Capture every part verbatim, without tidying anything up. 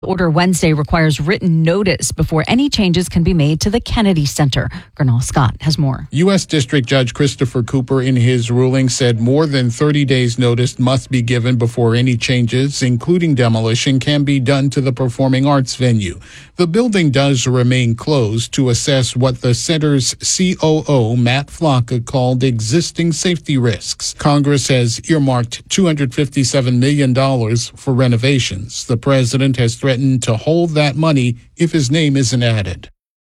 Order Wednesday requires written notice before any changes can be made to the Kennedy Center. Gernal Scott has more. U S. District Judge Christopher Cooper, in his ruling, said more than thirty days notice must be given before any changes, including demolition, can be done to the performing arts venue. The building does remain closed to assess what the center's C O O, Matt Flocka, called existing safety risks. Congress has earmarked two hundred fifty-seven million dollars for renovations. The president has threatened to hold that money if his name isn't added.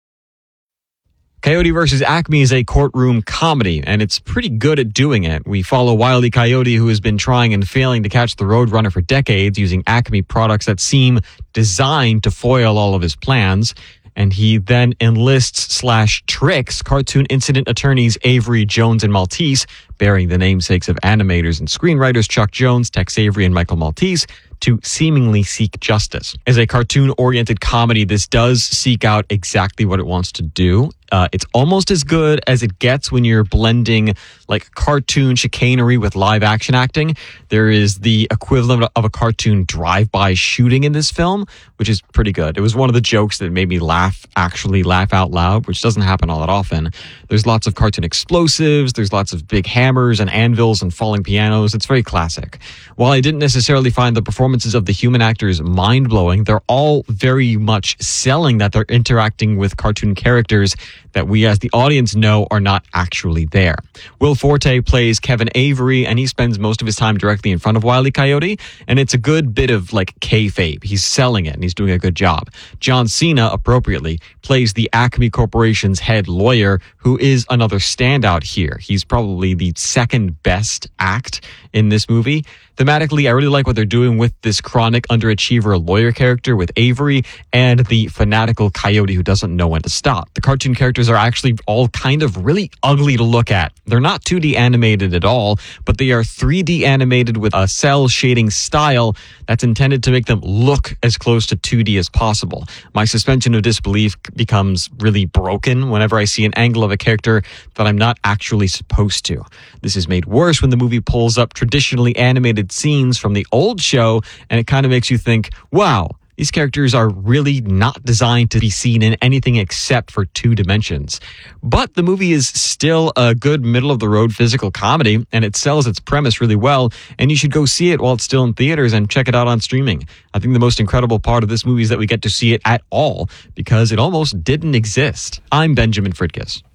Coyote versus. Acme is a courtroom comedy, and it's pretty good at doing it. We follow Wile E. Coyote, who has been trying and failing to catch the Roadrunner for decades using Acme products that seem designed to foil all of his plans. And he then enlists slash tricks cartoon incident attorneys Avery, Jones, and Maltese, bearing the namesakes of animators and screenwriters Chuck Jones, Tex Avery, and Michael Maltese, to seemingly seek justice. As a cartoon-oriented comedy, this does seek out exactly what it wants to do. Uh, it's almost as good as it gets when you're blending like cartoon chicanery with live action acting. There is the equivalent of a cartoon drive-by shooting in this film, which is pretty good. It was one of the jokes that made me laugh, actually laugh out loud, which doesn't happen all that often. There's lots of cartoon explosives. There's lots of big hammers and anvils and falling pianos. It's very classic. While I didn't necessarily find the performances of the human actors mind-blowing, they're all very much selling that they're interacting with cartoon characters that we as the audience know are not actually there. Will Forte plays Kevin Avery, and he spends most of his time directly in front of Wile E. Coyote, and it's a good bit of like kayfabe. He's selling it, and he's doing a good job. John Cena, appropriately, plays the Acme Corporation's head lawyer, who is another standout here. He's probably the second best act in this movie. Thematically, I really like what they're doing with this chronic underachiever lawyer character with Avery and the fanatical coyote who doesn't know when to stop. The cartoon characters are actually all kind of really ugly to look at. They're not two D animated at all, but they are three D animated with a cell shading style that's intended to make them look as close to two D as possible. My suspension of disbelief becomes really broken whenever I see an angle of a character that I'm not actually supposed to. This is made worse when the movie pulls up traditionally animated scenes from the old show, and it kind of makes you think, wow, these characters are really not designed to be seen in anything except for two dimensions. But the movie is still a good middle-of-the-road physical comedy, and it sells its premise really well, and you should go see it while it's still in theaters and check it out on streaming. I think the most incredible part of this movie is that we get to see it at all, because it almost didn't exist. I'm Benjamin Fridkis.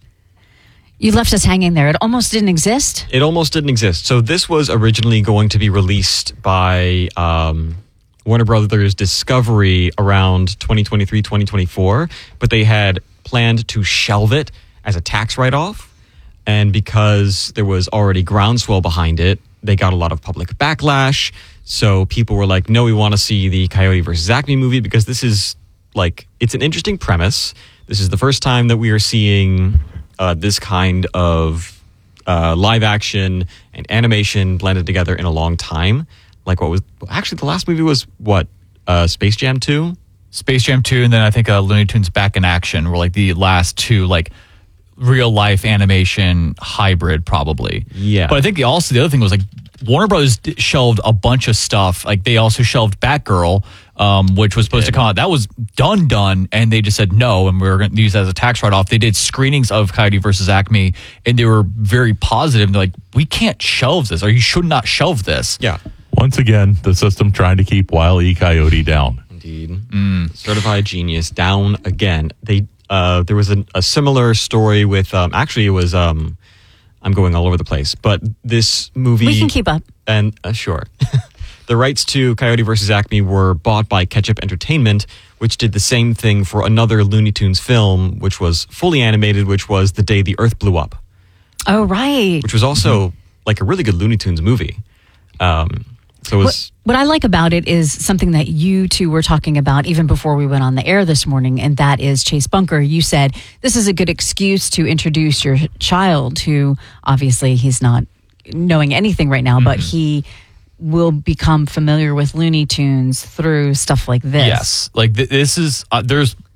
You left us hanging there. It almost didn't exist? It almost didn't exist. So this was originally going to be released by um, Warner Brothers Discovery around twenty twenty-three, twenty twenty-four, but they had planned to shelve it as a tax write-off. And because there was already groundswell behind it, they got a lot of public backlash. So people were like, no, we want to see the Coyote versus. Acme movie because this is like, it's an interesting premise. This is the first time that we are seeing Uh, this kind of uh, live action and animation blended together in a long time. Like what was actually the last movie was what uh, Space Jam two, Space Jam two, and then I think uh, Looney Tunes Back in Action were like the last two like real life animation hybrid probably. Yeah, but I think the, also the other thing was like Warner Brothers shelved a bunch of stuff. Like they also shelved Batgirl, um, which was supposed to come out. That was done, done, and they just said no, and we were going to use that as a tax write-off. They did screenings of Coyote versus. Acme, and they were very positive. They're like, we can't shelve this, or you should not shelve this. Yeah. Once again, the system trying to keep Wile E. Coyote down. Indeed. Mm. Certified genius down again. They uh, there was a, a similar story with, um, actually it was, um, I'm going all over the place, but this movie... We can keep up. And uh, sure. The rights to Coyote versus. Acme were bought by Ketchup Entertainment, which did the same thing for another Looney Tunes film, which was fully animated, which was The Day the Earth Blew Up. Oh, right. Which was also mm-hmm. like a really good Looney Tunes movie. Um, so it was... What, what I like about it is something that you two were talking about even before we went on the air this morning, and that is Chase Bunker. You said this is a good excuse to introduce your child, who obviously he's not knowing anything right now, mm-hmm. but he will become familiar with Looney Tunes through stuff like this. Yes. Like th- this is, uh, there's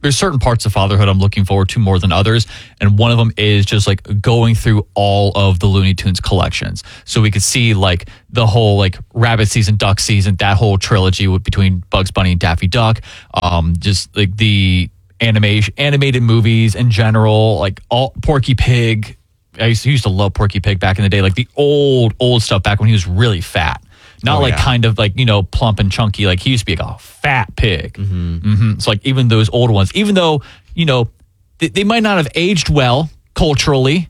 there's certain parts of fatherhood I'm looking forward to more than others, and one of them is just like going through all of the Looney Tunes collections, so we could see like the whole like rabbit season, duck season, that whole trilogy with, between Bugs Bunny and Daffy Duck, um, just like the animation, animated movies in general, like all Porky Pig. I used to, used to love Porky Pig back in the day, like the old old stuff back when he was really fat. Not oh, like yeah. kind of like, you know, plump and chunky. Like he used to be like a fat pig. Mm-hmm. Mm-hmm. So like even those old ones, even though, you know, they, they might not have aged well culturally,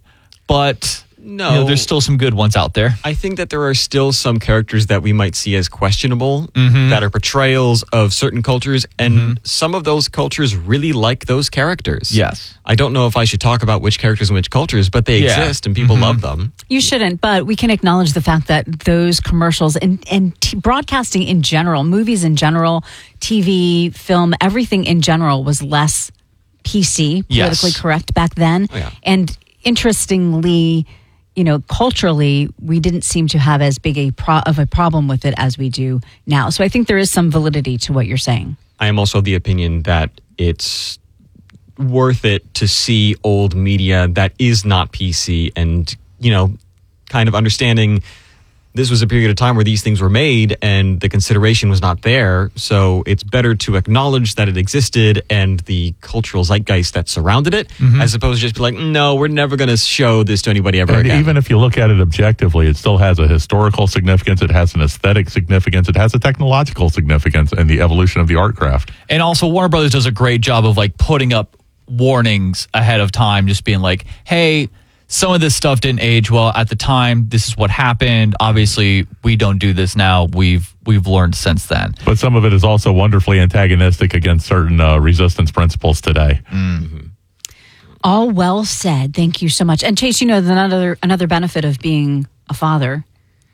but no, you know, there's still some good ones out there. I think that there are still some characters that we might see as questionable mm-hmm. that are portrayals of certain cultures. And mm-hmm. some of those cultures really like those characters. Yes. I don't know if I should talk about which characters and which cultures, but they yeah. exist and people mm-hmm. love them. You shouldn't, but we can acknowledge the fact that those commercials and, and t- broadcasting in general, movies in general, T V, film, everything in general was less P C, politically yes. correct back then. Oh, yeah. And interestingly, you know, culturally, we didn't seem to have as big a pro- of a problem with it as we do now. So I think there is some validity to what you're saying. I am also of the opinion that it's worth it to see old media that is not P C and, you know, kind of understanding this was a period of time where these things were made and the consideration was not there. So it's better to acknowledge that it existed and the cultural zeitgeist that surrounded it, mm-hmm. as opposed to just be like, no, we're never going to show this to anybody ever and again. Even if you look at it objectively, it still has a historical significance. It has an aesthetic significance. It has a technological significance in the evolution of the art craft. And also Warner Brothers does a great job of like putting up warnings ahead of time, just being like, hey, some of this stuff didn't age well at the time. This is what happened. Obviously, we don't do this now. We've we've learned since then. But some of it is also wonderfully antagonistic against certain uh, resistance principles today. Mm-hmm. All well said. Thank you so much. And Chase, you know, another another benefit of being a father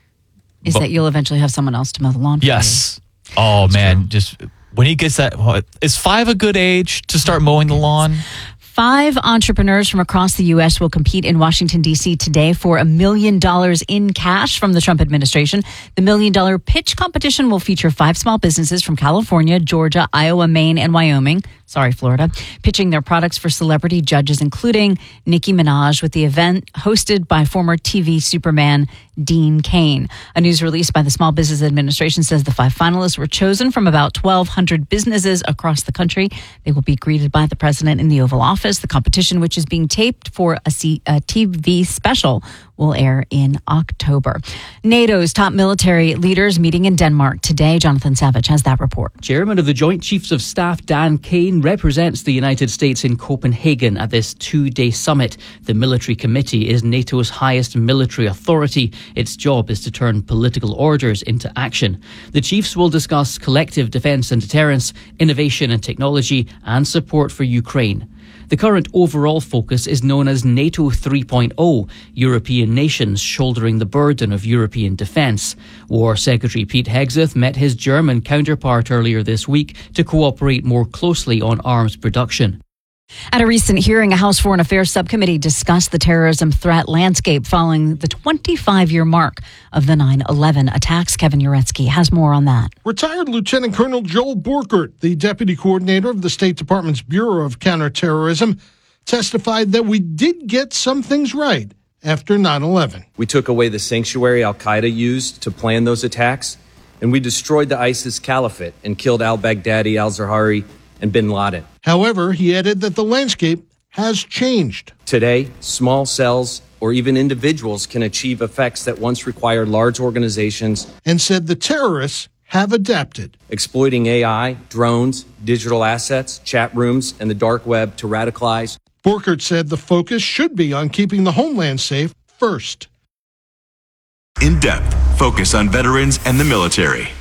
is but, that you'll eventually have someone else to mow the lawn for yes. you. Oh, That's man. true. Just when he gets that, what, is five a good age to start mowing the lawn? Five entrepreneurs from across the U S will compete in Washington, D C today for a million dollars in cash from the Trump administration. The million dollar pitch competition will feature five small businesses from California, Georgia, Iowa, Maine, and Wyoming. Sorry, Florida, pitching their products for celebrity judges, including Nicki Minaj, with the event hosted by former T V Superman Dean Cain. A news release by the Small Business Administration says the five finalists were chosen from about twelve hundred businesses across the country. They will be greeted by the president in the Oval Office. The competition, which is being taped for a, C- a T V special, will air in October. NATO's top military leaders meeting in Denmark today. Jonathan Savage has that report. Chairman of the Joint Chiefs of Staff, Dan Cain, represents the United States in Copenhagen at this two-day summit. The military committee is NATO's highest military authority. Its job is to turn political orders into action. The chiefs will discuss collective defence and deterrence, innovation and technology, and support for Ukraine. The current overall focus is known as NATO three point oh, European nations shouldering the burden of European defence. War Secretary Pete Hegseth met his German counterpart earlier this week to cooperate more closely on arms production. At a recent hearing, a House Foreign Affairs subcommittee discussed the terrorism threat landscape following the twenty-five-year mark of the nine eleven attacks. Kevin Uretsky has more on that. Retired Lieutenant Colonel Joel Borkert, the deputy coordinator of the State Department's Bureau of Counterterrorism, testified that we did get some things right after nine eleven. We took away the sanctuary al-Qaeda used to plan those attacks, and we destroyed the ISIS caliphate and killed al-Baghdadi, al-Zawahiri, and bin Laden. However, he added that the landscape has changed. Today, small cells or even individuals can achieve effects that once required large organizations. And said the terrorists have adapted. Exploiting A I, drones, digital assets, chat rooms, and the dark web to radicalize. Borkert said the focus should be on keeping the homeland safe first. In depth, focus on veterans and the military.